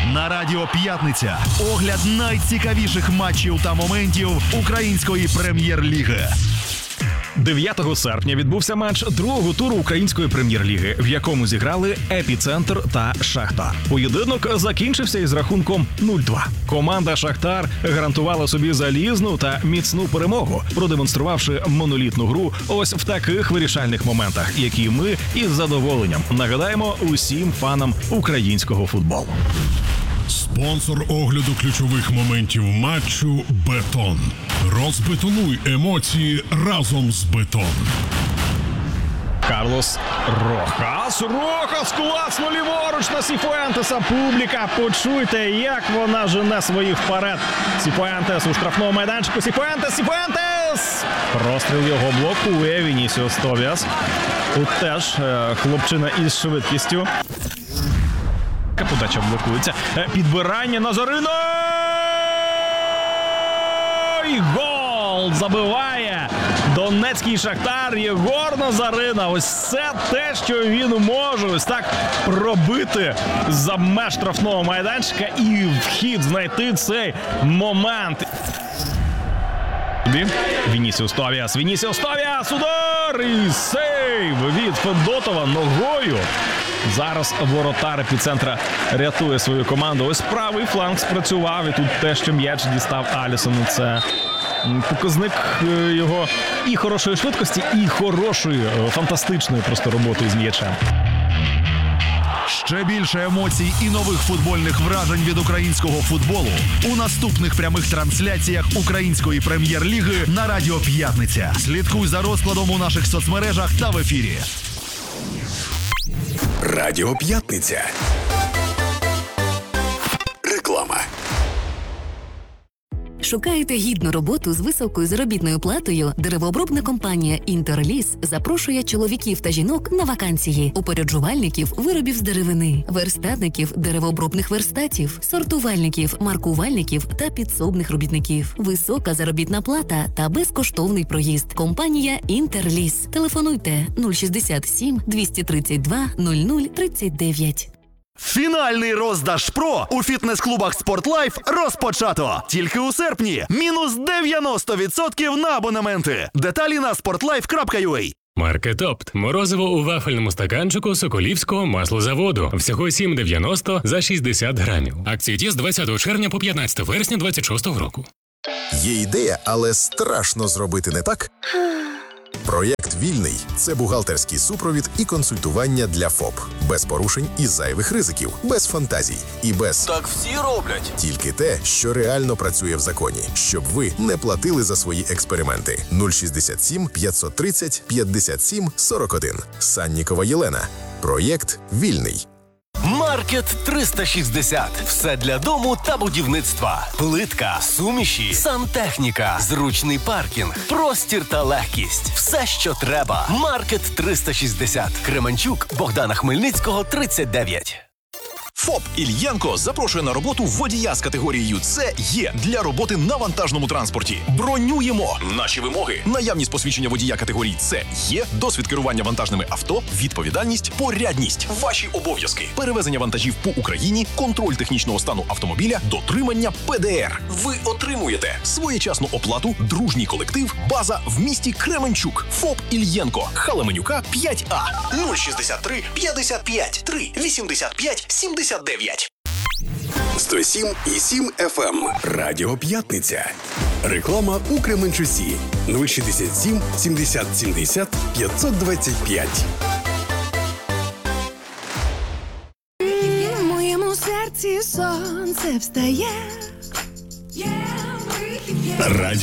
На Радіо П'ятниця. Огляд найцікавіших матчів та моментів української прем'єр-ліги. 9 серпня відбувся матч другого туру української прем'єр-ліги, в якому зіграли «Епіцентр» та «Шахтар». Поєдинок закінчився із рахунком 0-2. Команда «Шахтар» гарантувала собі залізну та міцну перемогу, продемонструвавши монолітну гру ось в таких вирішальних моментах, які ми із задоволенням нагадаємо усім фанам українського футболу. Спонсор огляду ключових моментів матчу «Бетон». Розбетонуй емоції разом з «Бетон». Карлос Рохас. Рохас класно ліворуч на Сіфуентеса. Публіка, почуйте, як вона жене своїх вперед. Сіфуентес у штрафному майданчику. Сіфуентес! Простріл його блокує Вінісіус Тобіас. Тут теж хлопчина із швидкістю. Подача блокується. Підбирання Назарина! І гол! Забиває донецький Шахтар Єгор Назарина. Ось це те, що він може. Ось так пробити за меж штрафного майданчика і вхід знайти цей момент. Вінісіус Тобіас. Удар! І сейв від Федотова ногою. Зараз воротар «Епіцентра» рятує свою команду. Ось правий фланг спрацював. І тут те, що м'яч дістав Алісону. Це показник його і хорошої швидкості, і хорошої, фантастичної просто роботи з м'ячем. Ще більше емоцій і нових футбольних вражень від українського футболу у наступних прямих трансляціях української прем'єр-ліги на Радіо П'ятниця. Слідкуй за розкладом у наших соцмережах та в ефірі. Радіо П'ятниця. Реклама. Шукаєте гідну роботу з високою заробітною платою? Деревообробна компанія «Інтерліс» запрошує чоловіків та жінок на вакансії, упоряджувальників виробів з деревини, верстатників деревообробних верстатів, сортувальників, маркувальників та підсобних робітників. Висока заробітна плата та безкоштовний проїзд. Компанія «Інтерліс». Телефонуйте 067 232 0039. Фінальний роздаж ПРО у фітнес-клубах «Спортлайф» розпочато. Тільки у серпні. Мінус 90% на абонементи. Деталі на sportlife.ua. Маркет Опт. Морозиво у вафельному стаканчику Соколівського маслозаводу. Всього 7,90 за 60 грамів. Акції діє з 20 червня по 15 вересня 26 року. Є ідея, але страшно зробити не так? Проєкт «Вільний» – це бухгалтерський супровід і консультування для ФОП. Без порушень і зайвих ризиків, без фантазій і без «так всі роблять». Тільки те, що реально працює в законі, щоб ви не платили за свої експерименти. 067 530 57 41. Саннікова Єлена. Проєкт «Вільний». Маркет 360. Все для дому та будівництва. Плитка, суміші, сантехніка, зручний паркінг, простір та легкість. Все, що треба. Маркет 360. Кременчук, Богдана Хмельницького, 39. ФОП «Ільєнко» запрошує на роботу водія з категорією С-Є для роботи на вантажному транспорті. Бронюємо! Наші вимоги: наявність посвідчення водія категорії С-Є, досвід керування вантажними авто, відповідальність, порядність. Ваші обов'язки: перевезення вантажів по Україні, контроль технічного стану автомобіля, дотримання ПДР. Ви отримуєте своєчасну оплату, дружній колектив, база в місті Кременчук. ФОП «Ільєнко», Халеменюка, 5А. 063 55 3 85 79. 107,7 FM. Радіо П'ятниця. Реклама у Кременчуці. 067 70 70 525. В моєму серці сонце встає. Радіо